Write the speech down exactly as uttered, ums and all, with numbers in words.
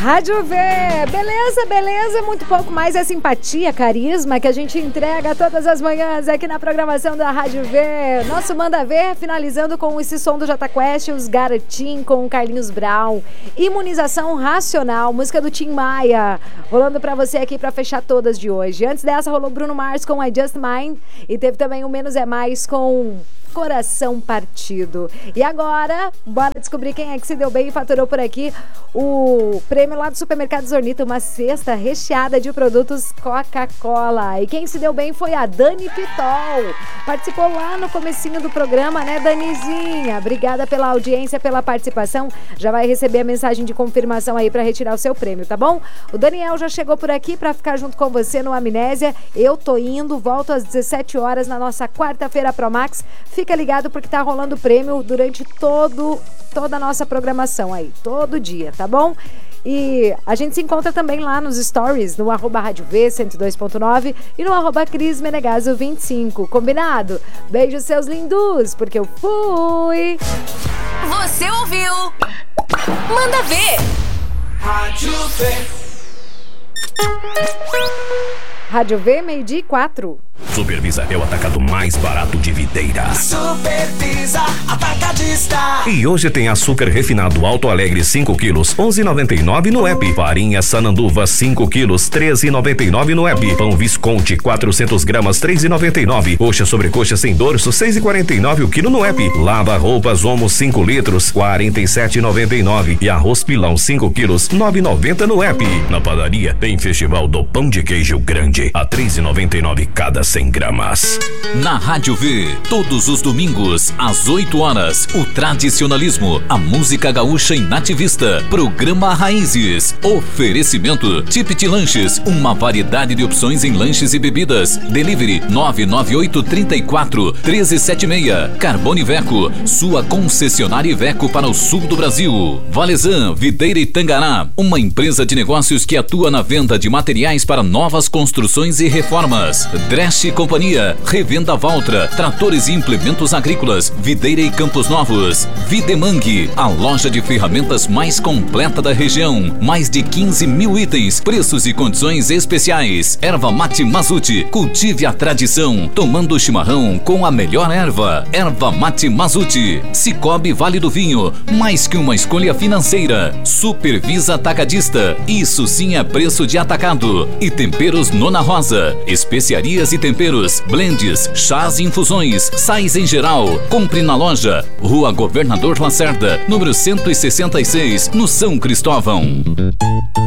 Rádio V, beleza, beleza, muito pouco mais é simpatia, carisma que a gente entrega todas as manhãs aqui na programação da Rádio V. Nosso Manda Ver, finalizando com esse som do Jota Quest, os Garotim com o Carlinhos Brown. Imunização Racional, música do Tim Maia, rolando pra você aqui pra fechar todas de hoje. Antes dessa rolou Bruno Mars com I Just Mine e teve também o Menos é Mais com Coração Partido. E agora, bora descobrir quem é que se deu bem e faturou por aqui o prêmio lá do Supermercado Zornito, uma cesta recheada de produtos Coca-Cola. E quem se deu bem foi a Dani Pitol. Participou lá no comecinho do programa, né, Danizinha? Obrigada pela audiência, pela participação. Já vai receber a mensagem de confirmação aí para retirar o seu prêmio, tá bom? O Daniel já chegou por aqui para ficar junto com você no Amnésia. Eu tô indo, volto às dezessete horas na nossa quarta-feira Promax. Fica ligado porque tá rolando prêmio durante todo, toda a nossa programação aí, todo dia, tá bom? E a gente se encontra também lá nos stories, no arroba Rádio V cento e dois ponto nove e no arroba Cris Menegaso vinte e cinco, combinado? Beijo seus lindos, porque eu fui! Você ouviu? Manda Ver! Rádio V. Rádio V, meio-dia e quatro. Supervisa é o atacado mais barato de Videira. Supervisa Atacadista. E hoje tem açúcar refinado Alto Alegre cinco quilos, onze reais e noventa e nove centavos no app. Farinha Sananduva cinco quilos, treze reais e noventa e nove centavos no app. Pão Visconti quatrocentos gramas, três reais e noventa e nove centavos. Coxa sobre coxa sem dorso, seis reais e quarenta e nove centavos o quilo no app. Lava roupas Omo cinco litros, quarenta e sete reais e noventa e nove centavos. E arroz pilão cinco quilos, nove reais e noventa centavos no app. Na padaria tem Festival do Pão de Queijo Grande, a três reais e noventa e nove centavos cada cem gramas. Na Rádio V, todos os domingos, às oito horas, o tradicionalismo, a música gaúcha e nativista, programa Raízes, oferecimento, Tipit Lanches, uma variedade de opções em lanches e bebidas, delivery nove nove oito, três quatro, um três sete seis, Carbone Iveco, sua concessionária Iveco para o sul do Brasil, Valezan, Videira e Tangará, uma empresa de negócios que atua na venda de materiais para novas construções e reformas, Dresch Companhia, Revenda Valtra, tratores e implementos agrícolas, Videira e Campos Novos, Videmang, a loja de ferramentas mais completa da região, mais de quinze mil itens, preços e condições especiais. Erva Mate Mazuti, cultive a tradição, tomando chimarrão com a melhor erva. Erva Mate Mazuti. Cicobi Vale do Vinho, mais que uma escolha financeira. Supervisa Atacadista, isso sim é preço de atacado. E Temperos Nona Rosa, especiarias e temperos, blends, chás e infusões, sais em geral. Compre na loja, Rua Governador Lacerda, número cento e sessenta e seis, no São Cristóvão.